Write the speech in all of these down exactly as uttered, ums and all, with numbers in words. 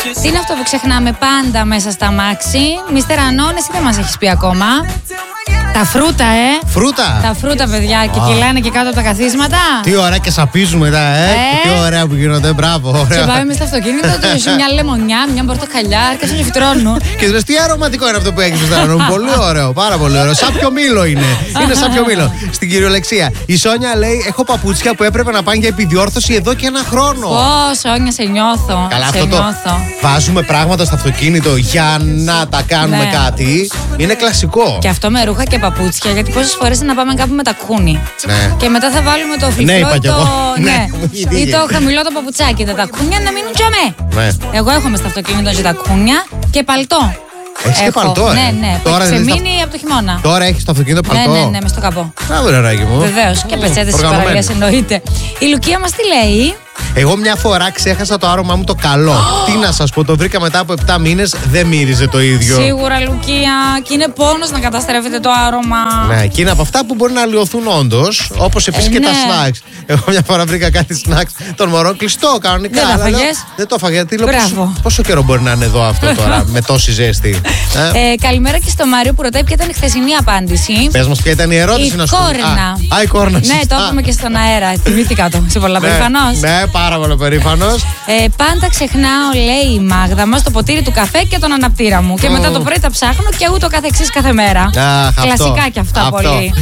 Τι είναι αυτό που ξεχνάμε πάντα μέσα στα αμάξι? Μίστερ Ανών, εσύ δεν μας έχεις πει ακόμα. Τα φρούτα, ε! Φρούτα! Τα φρούτα, παιδιά, και Α. κυλάνε και κάτω από τα καθίσματα. Τι ωραία και σαπίζουμε μετά, ε! Ε. Τι ωραία που γίνονται, μπράβο! Ωραία. Και πάμε στο αυτοκίνητο, του ζητούν μια λεμονιά, μια πορτοκαλιά, αρκετά του φυτρώνουν. Και λες, τι αρωματικό είναι αυτό που έχεις στο νερό. Πολύ ωραίο, πάρα πολύ ωραίο. Σάπιο μήλο είναι. Είναι σάπιο μήλο. Στην κυριολεξία. Η Σόνια λέει: έχω παπούτσια που έπρεπε να πάνε για επιδιόρθωση εδώ και ένα χρόνο. Ω, Σόνια, σε νιώθω. Καλά, σε αυτό το νιώθω. βάζουμε πράγματα στο αυτοκίνητο για να τα κάνουμε Ναι. κάτι. Είναι κλασικό. Και αυτό με ρούχα και παπούτσια, γιατί πόσες φορές είναι να πάμε κάπου με τακούνι. Ναι. Και μετά θα βάλουμε το φλιφρό Ναι, είπα ή κι το, εγώ. ναι, Ναι, μου έχει ή τύχει. το χαμηλό το παπουτσάκι. Τα τακούνια να μείνουν τζαμέ. Ναι. Εγώ έχω μες στο αυτοκίνητο και τακούνια και παλτό. Έχεις και Έχω. παλτό, ε. Ναι, ναι. Τώρα Τώρα δεν έχεις ξεμείνει από το χειμώνα. Τώρα έχεις το αυτοκίνητο Ναι, παλτό. ναι, ναι, μες στο καπό. Να βρε ράκι μου. Βεβαίω. Και πετσέτες τη παραλίας εννοείται. Η Λουκία μας τι λέει? Εγώ μια φορά ξέχασα το άρωμά μου το καλό. Τι να σας πω, το βρήκα μετά από επτά μήνες, δεν μύριζε το ίδιο. Σίγουρα, Λουκία. Και είναι πόνος να καταστρέφεται το άρωμα. Ναι, και είναι από αυτά που μπορεί να αλλοιωθούν όντως, όπως επίσης Ε, και ναι. τα snacks. Εγώ μια φορά βρήκα κάτι snacks των μωρών κλειστό κανονικά. Δεν τα αλλά λέω, φαγες? Δεν το έφαγα. Γιατί λέω, Μπράβο. πόσο, πόσο καιρό μπορεί να είναι εδώ αυτό τώρα, με τόση ζέστη. Ε? Ε, καλημέρα και στο Μάριο που ρωτάει ποια ήταν η χθεσινή απάντηση. Πες μας ποια ήταν η ερώτηση Η να σου πω. κόρνα. Α, α, η κόρνα. Ναι, το σωστά. είπαμε και στον αέρα. Θυμήθηκα το. Είσαι πολλά Ναι, περήφανος. ναι, πάρα πολύ περήφανος. Ε, πάντα ξεχνάω, λέει η Μάγδα μας, το ποτήρι του καφέ και τον αναπτήρα μου. Και Ω. μετά το πρωί τα ψάχνω και ούτω καθεξής κάθε μέρα. Αχ, αυτό. Κλασικά κι αυτά Αυτό. πολύ.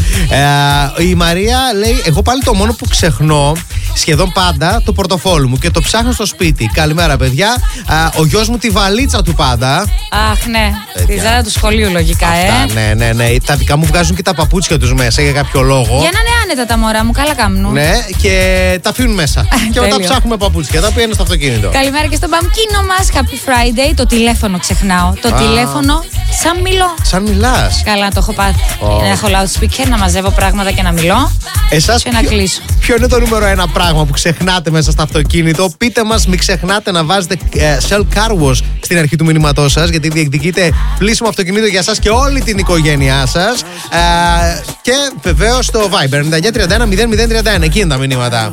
Ε, η Μαρία λέει: εγώ πάλι το μόνο που ξεχνώ σχεδόν πάντα το πορτοφόλι μου και το ψάχνω στο σπίτι. Καλημέρα, παιδιά. Α, ο γιος μου τη βαλίτσα του πάντα. Αχ, ναι. Τη Παιδιά. ζάρα του σχολείου, λογικά, ε. Αυτά, ναι, ναι, ναι. Τα δικά μου βγάζουν και τα παπούτσια τους μέσα για κάποιο λόγο. Για να είναι άνετα τα μωρά μου, καλά κάμνουν. Ναι, και τα αφήνουν μέσα. και μετά τέλειο. ψάχνουμε παπούτσια. Τα πηγαίνουν στο αυτοκίνητο. Καλημέρα και στον Παμκίνο μας. Happy Friday. Το τηλέφωνο ξεχνάω. Το Α. τηλέφωνο σαν μιλώ. Σαν μιλάς. Καλά, το έχω πάθει. Ω. Να έχω loudspeaker, να μαζεύω πράγματα και να μιλώ. Εσάς Και να ποιο, κλείσω. ποιο είναι το νούμερο ένα πράγμα που ξεχνάτε μέσα στο αυτοκίνητο? Πείτε μας, μην ξεχνάτε να βάζετε ε, Shell Car Wash στην αρχή του μηνύματός σας, γιατί διεκδικείτε πλήσιμο αυτοκινήτο για σας και όλη την οικογένειά σας. Ε, και βεβαίως στο Viber εννιά εννιά τρία ένα μηδέν μηδέν τρία ένα. Εκεί είναι τα μηνύματα.